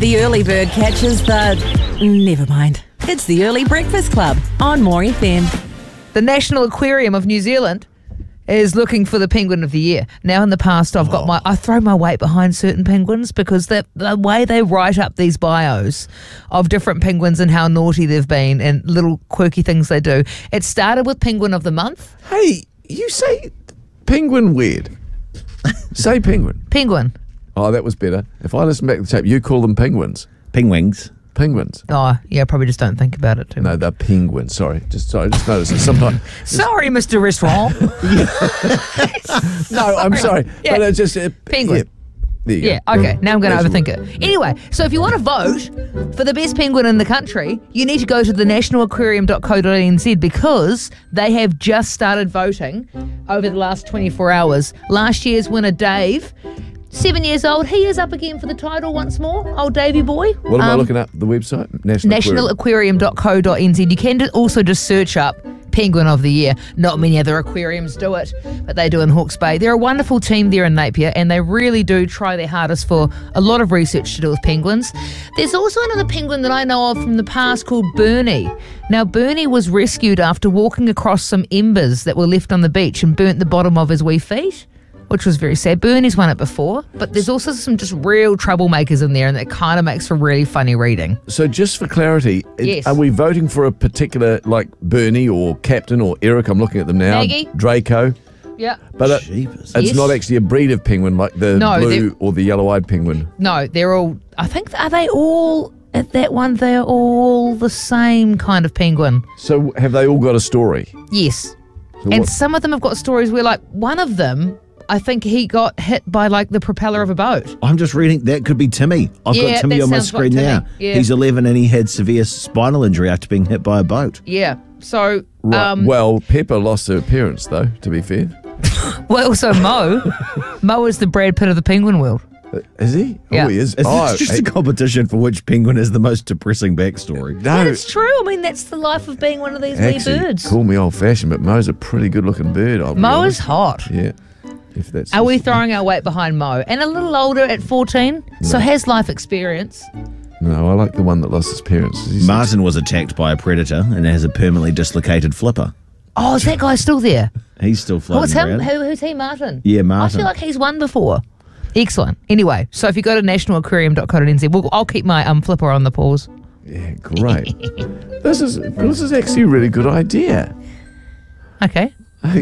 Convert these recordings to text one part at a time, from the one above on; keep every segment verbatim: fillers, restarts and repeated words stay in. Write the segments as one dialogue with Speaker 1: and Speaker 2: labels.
Speaker 1: The early bird catches the... Never mind. It's the Early Breakfast Club on More F M.
Speaker 2: The National Aquarium of New Zealand is looking for the penguin of the year. Now, in the past, I've got my I throw my weight behind certain penguins because the the way they write up these bios of different penguins and how naughty they've been and little quirky things they do. It started with Penguin of the Month.
Speaker 3: Hey, you say penguin weird. Say penguin.
Speaker 2: Penguin.
Speaker 3: Oh, that was better. If I listen back to the tape, you call them penguins.
Speaker 4: Penguins.
Speaker 3: Penguins.
Speaker 2: Oh, yeah, probably just don't think about it too much.
Speaker 3: No, they're penguins. Sorry. Just sorry, just notice that sometimes.
Speaker 2: Sorry, Mister Restaurant.
Speaker 3: No, I'm sorry.
Speaker 2: Yeah.
Speaker 3: But it's just uh,
Speaker 2: Penguin.
Speaker 3: Yeah. There you
Speaker 2: Yeah,
Speaker 3: go.
Speaker 2: okay, now I'm going to
Speaker 3: That's
Speaker 2: overthink
Speaker 3: what-
Speaker 2: it. Anyway, so if you want to vote for the best penguin in the country, you need to go to the national aquarium dot co dot n z because they have just started voting over the last twenty-four hours. Last year's winner, Dave, seven years old, he is up again for the title once more, old Davey boy.
Speaker 3: What am I
Speaker 2: Um,
Speaker 3: looking up? The website? National,
Speaker 2: national aquarium dot co dot n z. You can do- also just search up Penguin of the Year. Not many other aquariums do it, but they do in Hawke's Bay. They're a wonderful team there in Napier, and they really do try their hardest for a lot of research to do with penguins. There's also another penguin that I know of from the past called Bernie. Now, Bernie was rescued after walking across some embers that were left on the beach and burnt the bottom of his wee feet, which was very sad. Bernie's won it before, but there's also some just real troublemakers in there, and that kind of makes for really funny reading.
Speaker 3: So just for clarity, it-
Speaker 2: Yes.
Speaker 3: are we voting for a particular, like Bernie or Captain or Eric? I'm looking at them now.
Speaker 2: Maggie?
Speaker 3: Draco.
Speaker 2: Yeah.
Speaker 3: But it,
Speaker 4: Jeepers.
Speaker 3: it's
Speaker 2: Yes.
Speaker 3: not actually a breed of penguin like the
Speaker 2: No,
Speaker 3: blue
Speaker 2: they're-
Speaker 3: or the yellow-eyed penguin.
Speaker 2: No, they're all, I think, are they all, at that one, they're all the same kind of penguin.
Speaker 3: So have they all got a story?
Speaker 2: Yes.
Speaker 3: So
Speaker 2: And
Speaker 3: what-
Speaker 2: some of them have got stories where, like, one of them, I think he got hit by, like, the propeller of a boat.
Speaker 4: I'm just reading. That could be Timmy. I've
Speaker 2: Yeah,
Speaker 4: got Timmy
Speaker 2: that
Speaker 4: on my
Speaker 2: sounds like
Speaker 4: screen
Speaker 2: Timmy.
Speaker 4: now.
Speaker 2: Yeah.
Speaker 4: He's eleven and he had severe spinal injury after being hit by a boat.
Speaker 2: Yeah. So,
Speaker 3: Right.
Speaker 2: um,
Speaker 3: well, Pepper lost her appearance, though, to be fair.
Speaker 2: well, also Mo. Mo is the Brad Pitt of the penguin world.
Speaker 3: Uh, Is he?
Speaker 2: Yeah.
Speaker 3: Oh, he is.
Speaker 4: It's
Speaker 3: oh,
Speaker 4: just
Speaker 3: he-
Speaker 4: a competition for which penguin has the most depressing backstory.
Speaker 3: no,
Speaker 2: It's true. I mean, that's the life of being one of these
Speaker 3: actually,
Speaker 2: wee birds.
Speaker 3: call me old-fashioned, but Mo's a pretty good-looking bird. I'll be
Speaker 2: Mo
Speaker 3: honest.
Speaker 2: is hot.
Speaker 3: Yeah. If that's
Speaker 2: Are we throwing our weight behind Mo? And a little older at fourteen, so has life experience.
Speaker 3: No, I like the one that lost his parents. He's-
Speaker 4: Martin was attacked by a predator and has a permanently dislocated flipper.
Speaker 2: Oh, is that guy still there?
Speaker 4: He's still floating
Speaker 2: What's him?
Speaker 4: around.
Speaker 2: Who, who's he, Martin?
Speaker 4: Yeah,
Speaker 2: I
Speaker 4: Martin.
Speaker 2: feel like he's won before. Excellent. Anyway, so if you go to national aquarium dot co dot n z, we'll, I'll keep my um, flipper on the pause.
Speaker 3: Yeah, great. this is this is actually a really good idea.
Speaker 2: Okay.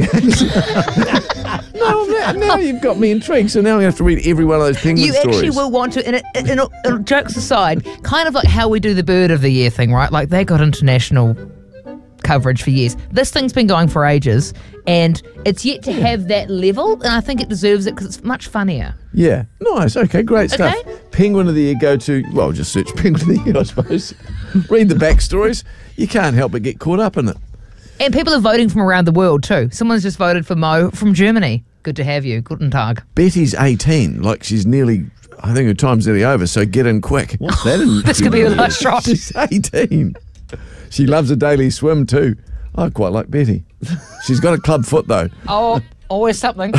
Speaker 3: No, now, now you've got me intrigued. So now we have to read every one of those penguin
Speaker 2: You
Speaker 3: stories.
Speaker 2: actually will want to, and, it, and, it, and jokes aside, kind of like how we do the Bird of the Year thing, right? Like they got international coverage for years. This thing's been going for ages, and it's yet to have that level, and I think it deserves it because it's much funnier.
Speaker 3: Yeah, nice. Okay, great stuff.
Speaker 2: Okay.
Speaker 3: Penguin of the Year. Go to well, just search Penguin of the Year, I suppose. Read the backstories. You can't help but get caught up in it.
Speaker 2: And people are voting from around the world too. Someone's just voted for Mo from Germany. Good to have you. Guten Tag.
Speaker 3: Betty's eighteen. Like she's nearly. I think her time's nearly over. So get in quick.
Speaker 4: What's that? In
Speaker 2: This could be the last shot.
Speaker 3: She's eighteen. She loves a daily swim too. I quite like Betty. She's got a club foot though.
Speaker 2: Oh, always something.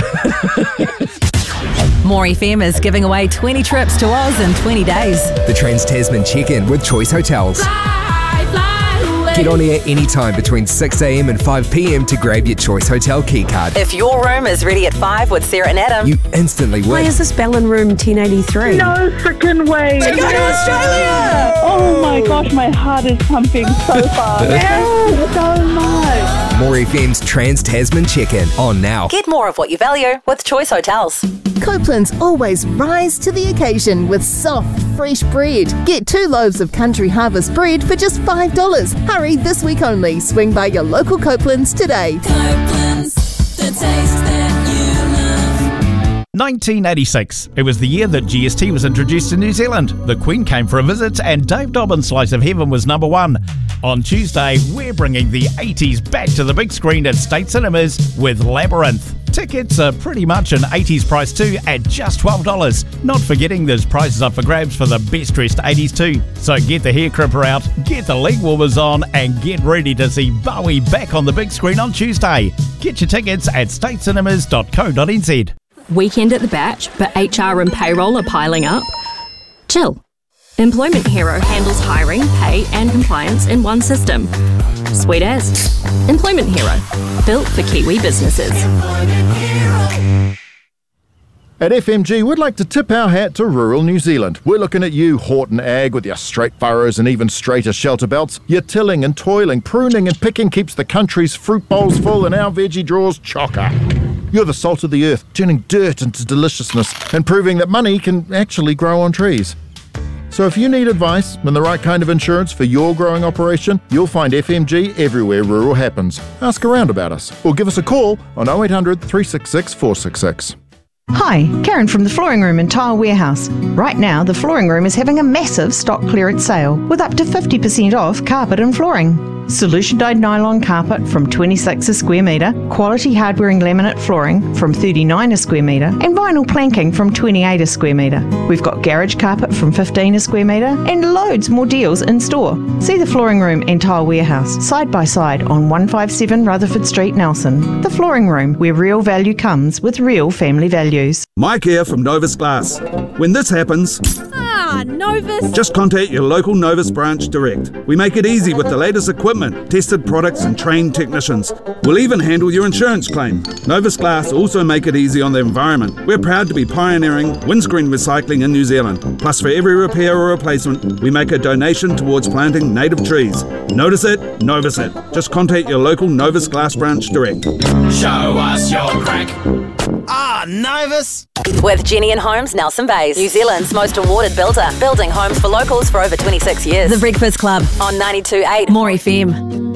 Speaker 1: More F M is giving away twenty trips to Oz in twenty days.
Speaker 5: The Trans Tasman check-in with Choice Hotels. Get on air anytime between six a m and five p m to grab your Choice Hotel key card.
Speaker 1: If your room is ready at five with Sarah and Adam,
Speaker 5: You instantly
Speaker 6: Why
Speaker 5: win.
Speaker 6: is this Bell in room ten eighty-three?
Speaker 7: No freaking way.
Speaker 2: Go to Australia!
Speaker 7: Oh my gosh, my heart is pumping so fast. Thank so much.
Speaker 5: More F M's Trans Tasman check-in on now.
Speaker 1: get more of what you value with Choice Hotels.
Speaker 8: Copeland's always rise to the occasion with soft, fresh bread. Get two loaves of Country Harvest bread for just five dollars. Hurry, this week only. Swing by your local Copeland's today.
Speaker 9: nineteen eighty-six. It was the year that G S T was introduced in New Zealand. The Queen came for a visit and Dave Dobbin's Slice of Heaven was number one. On Tuesday, we're bringing the eighties back to the big screen at State Cinemas with Labyrinth. Tickets are pretty much an eighties price too at just twelve dollars. Not forgetting there's prizes up for grabs for the best dressed eighties too. So get the hair crimper out, get the leg warmers on and get ready to see Bowie back on the big screen on Tuesday. Get your tickets at state cinemas dot co dot n z.
Speaker 10: Weekend at the batch, but H R and payroll are piling up? Chill. Employment Hero handles hiring, pay and compliance in one system. Sweet as. Employment Hero, built for Kiwi businesses.
Speaker 11: At F M G, we'd like to tip our hat to rural New Zealand. We're looking at you, Horton Ag, with your straight furrows and even straighter shelter belts. Your tilling and toiling, pruning and picking keeps the country's fruit bowls full and our veggie drawers chocker. You're the salt of the earth, turning dirt into deliciousness and proving that money can actually grow on trees. So if you need advice and the right kind of insurance for your growing operation, you'll find F M G everywhere rural happens. Ask around about us or give us a call on oh eight hundred, three six six, four six six.
Speaker 12: Hi, Karen from the Flooring Room and Tile Warehouse. Right now, the Flooring Room is having a massive stock clearance sale with up to fifty percent off carpet and flooring. Solution dyed nylon carpet from twenty-six a square metre, quality hard wearing laminate flooring from thirty-nine a square metre, and vinyl planking from twenty-eight a square metre. We've got garage carpet from fifteen a square metre and loads more deals in store. See the Flooring Room and Tile Warehouse side by side on one fifty-seven Rutherford Street, Nelson. The Flooring Room, where real value comes with real family values.
Speaker 13: Mike here from Novus Glass. When this happens,
Speaker 14: Ah, Novus!
Speaker 13: just contact your local Novus branch direct. We make it easy with the latest equipment, tested products and trained technicians. We'll even handle your insurance claim. Novus Glass also make it easy on the environment. We're proud to be pioneering windscreen recycling in New Zealand. Plus, for every repair or replacement, we make a donation towards planting native trees. Notice it, Novus it. Just contact your local Novus Glass branch direct.
Speaker 15: Show us your crack. Ah, Novus!
Speaker 16: With Jenny and Homes, Nelson Bays, New Zealand's most awarded builder, building homes for locals for over twenty-six years.
Speaker 1: The Breakfast Club
Speaker 16: on ninety-two point eight
Speaker 1: More F M.